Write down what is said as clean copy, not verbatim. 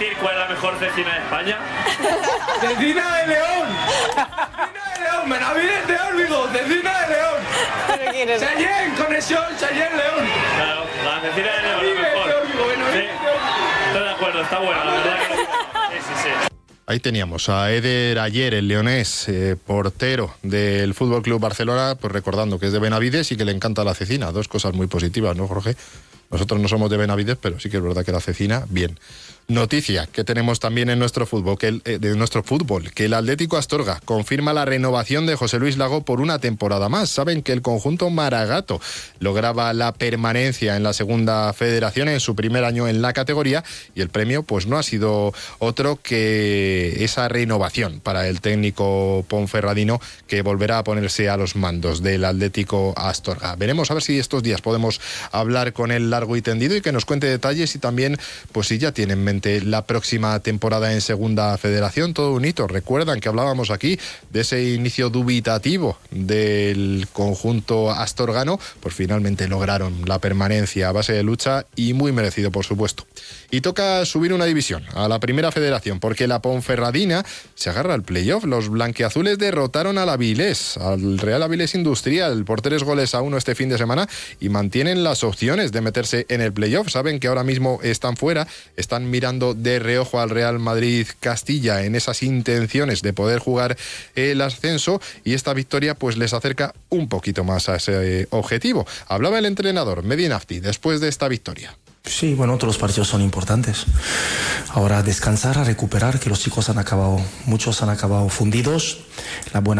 decir cuál es la mejor cecina de España? ¡Cecina de León! ¡Cecina de León! ¡Benavides de Órbigo! ¡Cecina de León! ¡Sallén! ¡Conexión! ¡Sallén León! Claro, la cecina de León es ¡Benavides mejor. de Órbigo! ¡Benavides de Órbigo! Estoy de acuerdo, está buena, la verdad que sí. Ahí teníamos a Eder Ayer, el leonés, portero del Fútbol Club Barcelona, pues recordando que es de Benavides y que le encanta la cecina. Dos cosas muy positivas, ¿no, Jorge? Nosotros no somos de Benavides, pero sí que es verdad que la cecina, bien. Noticia que tenemos también en nuestro fútbol, que el Atlético Astorga confirma la renovación de José Luis Lago por una temporada más. Saben que el conjunto maragato lograba la permanencia en la segunda federación en su primer año en la categoría y el premio pues no ha sido otro que esa renovación para el técnico ponferradino que volverá a ponerse a los mandos del Atlético Astorga. Veremos a ver si estos días podemos hablar con él largo y tendido y que nos cuente detalles y también pues si ya tienen en mente la próxima temporada en Segunda Federación. Todo un hito. Recuerdan que hablábamos aquí de ese inicio dubitativo del conjunto astorgano, pues finalmente lograron la permanencia a base de lucha y muy merecido, por supuesto. Y toca subir una división a la Primera Federación porque la Ponferradina se agarra al playoff. Los blanquiazules derrotaron al Avilés, al Real Avilés Industrial, por 3-1 este fin de semana y mantienen las opciones de meterse en el playoff. Saben que ahora mismo están fuera, están mirando de reojo al Real Madrid Castilla en esas intenciones de poder jugar el ascenso y esta victoria pues les acerca un poquito más a ese objetivo. Hablaba el entrenador Mehdi Nafti después de esta victoria. Sí, bueno, todos los partidos son importantes. Ahora descansar, a recuperar, que los chicos muchos han acabado fundidos. La buena